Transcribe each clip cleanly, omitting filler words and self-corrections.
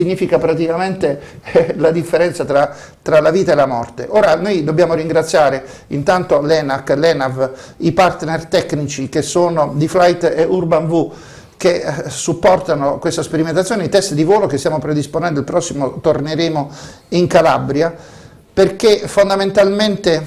significa praticamente la differenza tra la vita e la morte. Ora noi dobbiamo ringraziare intanto l'ENAC, l'ENAV, i partner tecnici che sono D-Flight e UrbanV, che supportano questa sperimentazione, i test di volo che stiamo predisponendo. Il prossimo torneremo in Calabria, perché fondamentalmente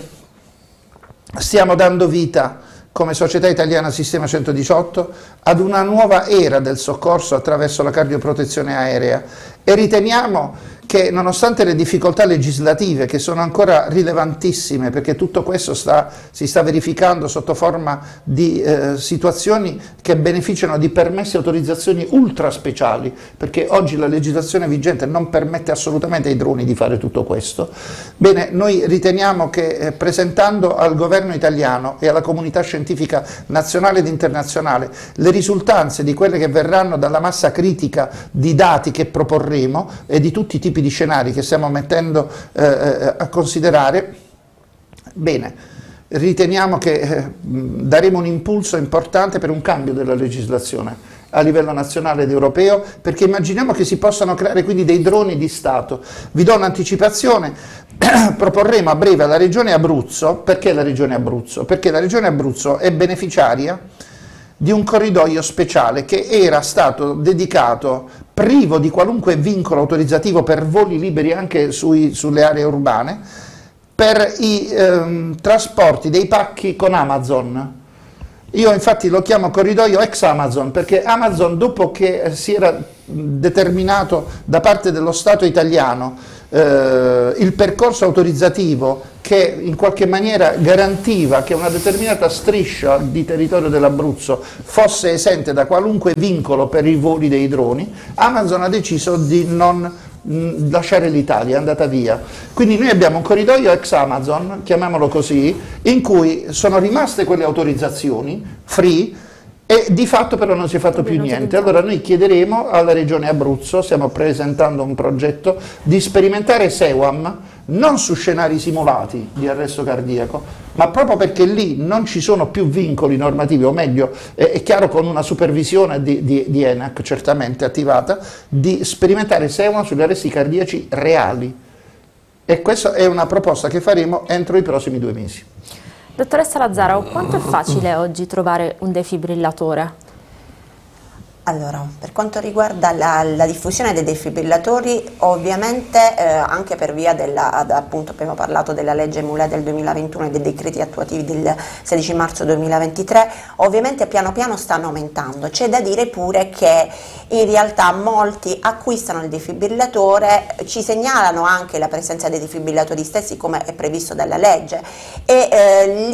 stiamo dando vita come Società Italiana Sistema 118 ad una nuova era del soccorso attraverso la cardioprotezione aerea, e riteniamo che, nonostante le difficoltà legislative che sono ancora rilevantissime, perché tutto questo si sta verificando sotto forma di situazioni che beneficiano di permessi e autorizzazioni ultra speciali, perché oggi la legislazione vigente non permette assolutamente ai droni di fare tutto questo. Bene, noi riteniamo che presentando al governo italiano e alla comunità scientifica nazionale ed internazionale le risultanze di quelle che verranno dalla massa critica di dati che proporremo e di tutti i tipi di scenari che stiamo mettendo a considerare, bene, riteniamo che daremo un impulso importante per un cambio della legislazione a livello nazionale ed europeo, perché immaginiamo che si possano creare quindi dei droni di Stato. Vi do un'anticipazione: proporremo a breve alla Regione Abruzzo. Perché la Regione Abruzzo? Perché la Regione Abruzzo è beneficiaria di un corridoio speciale che era stato dedicato, privo di qualunque vincolo autorizzativo, per voli liberi anche sulle aree urbane, per i trasporti dei pacchi con Amazon. Io infatti lo chiamo corridoio ex Amazon, perché Amazon, dopo che si era determinato da parte dello Stato italiano il percorso autorizzativo che in qualche maniera garantiva che una determinata striscia di territorio dell'Abruzzo fosse esente da qualunque vincolo per i voli dei droni, Amazon ha deciso di non lasciare l'Italia, è andata via. Quindi noi abbiamo un corridoio ex Amazon, chiamiamolo così, in cui sono rimaste quelle autorizzazioni free, e di fatto però non si è fatto più niente. Allora noi chiederemo alla Regione Abruzzo, stiamo presentando un progetto di sperimentare SEWAM non su scenari simulati di arresto cardiaco, ma proprio perché lì non ci sono più vincoli normativi, o meglio, è chiaro, con una supervisione di ENAC certamente attivata, di sperimentare SEWAM sugli arresti cardiaci reali. E questa è una proposta che faremo entro i prossimi 2 mesi. Dottoressa Lazzaro, quanto è facile oggi trovare un defibrillatore? Allora, per quanto riguarda la diffusione dei defibrillatori, ovviamente anche per via appunto abbiamo parlato della legge MULE del 2021 e dei decreti attuativi del 16 marzo 2023, ovviamente piano piano stanno aumentando. C'è da dire pure che in realtà molti acquistano il defibrillatore, ci segnalano anche la presenza dei defibrillatori stessi come è previsto dalla legge, e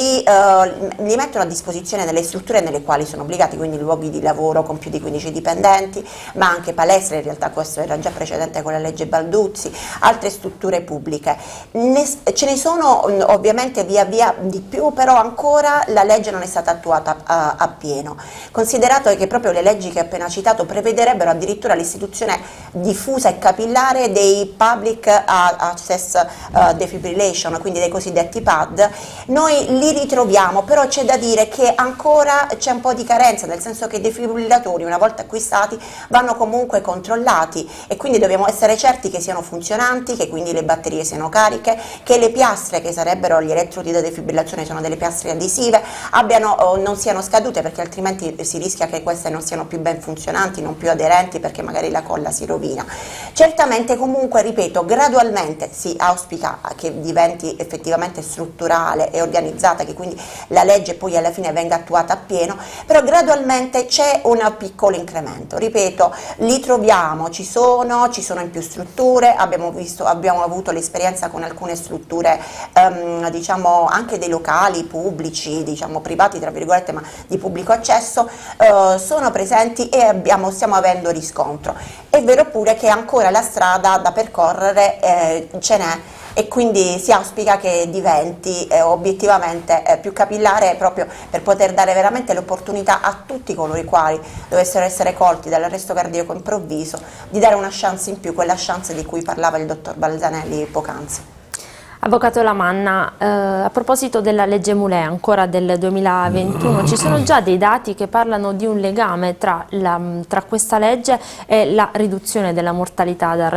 li mettono a disposizione nelle strutture nelle quali sono obbligati, quindi luoghi di lavoro con più di 15 dipendenti, ma anche palestre, in realtà questo era già precedente con la legge Balduzzi, altre strutture pubbliche. Ce ne sono ovviamente via via di più, però ancora la legge non è stata attuata a pieno, considerato che proprio le leggi che ho appena citato prevederebbero addirittura l'istituzione diffusa e capillare dei Public Access Defibrillation, quindi dei cosiddetti PAD. Noi li ritroviamo, però c'è da dire che ancora c'è un po' di carenza, nel senso che i defibrillatori, una volta acquistati, vanno comunque controllati, e quindi dobbiamo essere certi che siano funzionanti, che quindi le batterie siano cariche, che le piastre, che sarebbero gli elettrodi da defibrillazione, sono delle piastre adesive, non siano scadute, perché altrimenti si rischia che queste non siano più ben funzionanti, non più aderenti, perché magari la colla si rovina. Certamente comunque, ripeto, gradualmente si auspica che diventi effettivamente strutturale e organizzata, che quindi la legge poi alla fine venga attuata appieno, però gradualmente c'è un piccolo incremento. Ripeto, li troviamo, ci sono in più strutture, abbiamo avuto l'esperienza con alcune strutture diciamo anche dei locali pubblici, diciamo privati tra virgolette, ma di pubblico accesso, sono presenti e stiamo avendo riscontro. È vero pure che ancora la strada da percorrere ce n'è, e quindi si auspica che diventi obiettivamente più capillare, proprio per poter dare veramente l'opportunità a tutti coloro i quali dovessero essere colti dall'arresto cardiaco improvviso di dare una chance in più, quella chance di cui parlava il dottor Balzanelli poc'anzi. Avvocato Lamanna, a proposito della legge MULE ancora del 2021, ci sono già dei dati che parlano di un legame tra questa legge e la riduzione della mortalità da